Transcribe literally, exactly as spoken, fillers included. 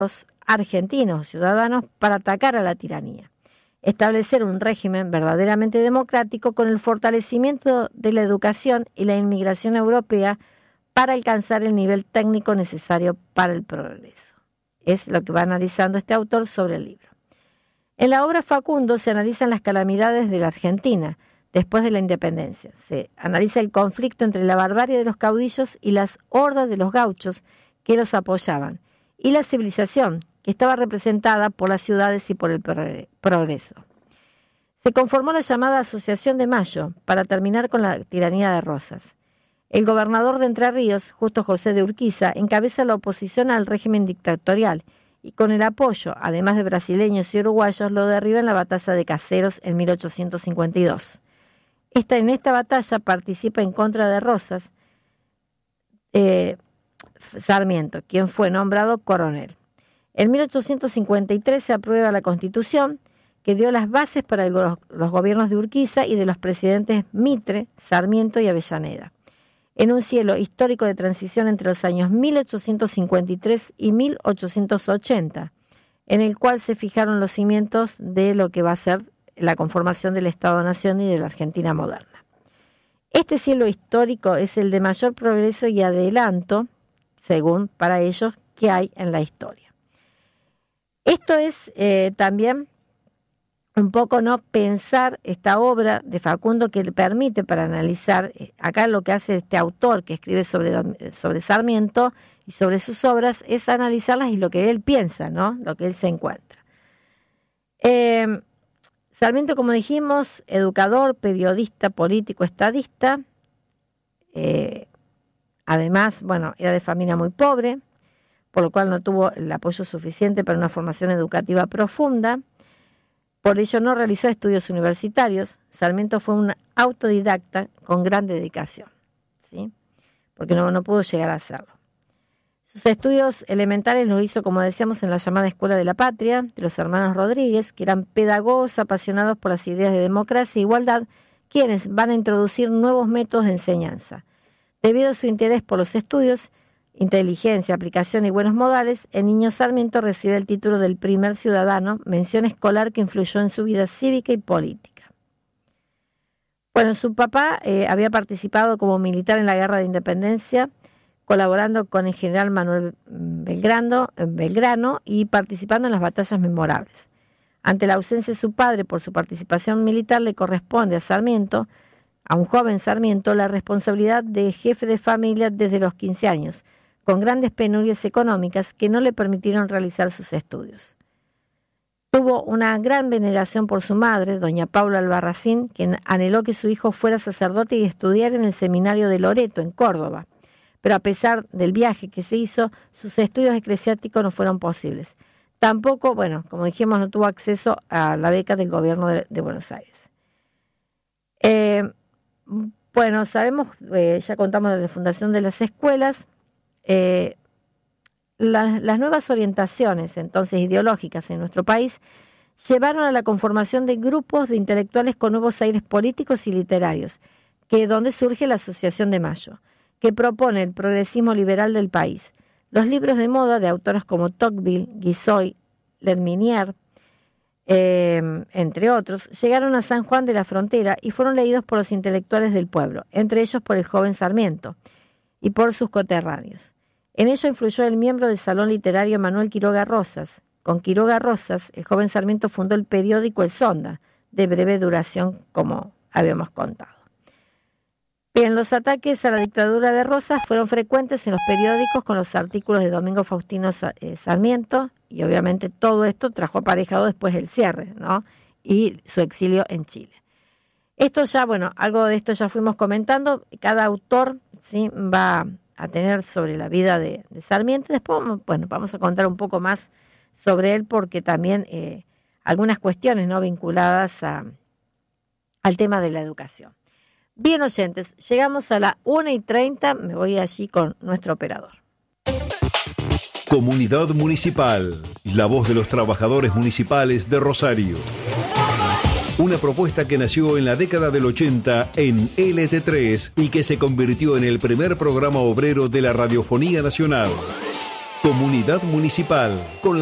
los argentinos, ciudadanos, para atacar a la tiranía. Establecer un régimen verdaderamente democrático con el fortalecimiento de la educación y la inmigración europea para alcanzar el nivel técnico necesario para el progreso. Es lo que va analizando este autor sobre el libro. En la obra Facundo se analizan las calamidades de la Argentina después de la independencia. Se analiza el conflicto entre la barbarie de los caudillos y las hordas de los gauchos que los apoyaban, y la civilización, que estaba representada por las ciudades y por el progreso. Se conformó la llamada Asociación de Mayo para terminar con la tiranía de Rosas. El gobernador de Entre Ríos, Justo José de Urquiza, encabeza la oposición al régimen dictatorial y con el apoyo, además de brasileños y uruguayos, lo derriba en la batalla de Caseros en mil ochocientos cincuenta y dos. Esta, en esta batalla participa en contra de Rosas eh, Sarmiento, quien fue nombrado coronel. En mil ochocientos cincuenta y tres se aprueba la Constitución, que dio las bases para el, los gobiernos de Urquiza y de los presidentes Mitre, Sarmiento y Avellaneda, en un cielo histórico de transición entre los años mil ochocientos cincuenta y tres y mil ochocientos ochenta, en el cual se fijaron los cimientos de lo que va a ser la conformación del Estado-Nación y de la Argentina moderna. Este cielo histórico es el de mayor progreso y adelanto, según para ellos, que hay en la historia. Esto es eh, también un poco no pensar esta obra de Facundo que le permite para analizar, eh, acá lo que hace este autor que escribe sobre, sobre Sarmiento y sobre sus obras es analizarlas y lo que él piensa, ¿no? Lo que él se encuentra. Eh, Sarmiento, como dijimos, educador, periodista, político, estadista, eh, además, bueno, era de familia muy pobre, por lo cual no tuvo el apoyo suficiente para una formación educativa profunda. Por ello no realizó estudios universitarios. Sarmiento fue un autodidacta con gran dedicación, ¿sí? Porque no, no pudo llegar a hacerlo. Sus estudios elementales los hizo, como decíamos, en la llamada Escuela de la Patria, de los hermanos Rodríguez, que eran pedagogos apasionados por las ideas de democracia e igualdad, quienes van a introducir nuevos métodos de enseñanza. Debido a su interés por los estudios, inteligencia, aplicación y buenos modales, el niño Sarmiento recibe el título del primer ciudadano, mención escolar que influyó en su vida cívica y política. Bueno, su papá eh, había participado como militar en la Guerra de Independencia, colaborando con el general Manuel Belgrano, Belgrano y participando en las batallas memorables. Ante la ausencia de su padre por su participación militar, le corresponde a Sarmiento, a un joven Sarmiento, la responsabilidad de jefe de familia desde los quince años, con grandes penurias económicas que no le permitieron realizar sus estudios. Tuvo una gran veneración por su madre, doña Paula Albarracín, quien anheló que su hijo fuera sacerdote y estudiara en el seminario de Loreto, en Córdoba. Pero a pesar del viaje que se hizo, sus estudios eclesiásticos no fueron posibles. Tampoco, bueno, como dijimos, no tuvo acceso a la beca del gobierno de, de Buenos Aires. Eh, bueno, sabemos, eh, ya contamos de la fundación de las escuelas, eh, la, las nuevas orientaciones entonces ideológicas en nuestro país llevaron a la conformación de grupos de intelectuales con nuevos aires políticos y literarios, que donde surge la Asociación de Mayo, que propone el progresismo liberal del país. Los libros de moda de autores como Tocqueville, Guizot, Lerminier, eh, entre otros, llegaron a San Juan de la Frontera y fueron leídos por los intelectuales del pueblo, entre ellos por el joven Sarmiento y por sus coterráneos. En ello influyó el miembro del Salón Literario Manuel Quiroga Rosas. Con Quiroga Rosas, el joven Sarmiento fundó el periódico El Sonda, de breve duración, como habíamos contado. Bien, los ataques a la dictadura de Rosas fueron frecuentes en los periódicos con los artículos de Domingo Faustino Sarmiento y obviamente todo esto trajo aparejado después el cierre, ¿no? Y su exilio en Chile. Esto ya, bueno, algo de esto ya fuimos comentando. Cada autor, ¿sí?, va a tener sobre la vida de, de Sarmiento. Después, bueno, vamos a contar un poco más sobre él porque también eh, algunas cuestiones, ¿no?, vinculadas a, al tema de la educación. Bien, oyentes, llegamos a la una y treinta, me voy allí con nuestro operador. Comunidad Municipal, la voz de los trabajadores municipales de Rosario. Una propuesta que nació en la década del ochenta en L T tres y que se convirtió en el primer programa obrero de la radiofonía nacional. Comunidad Municipal con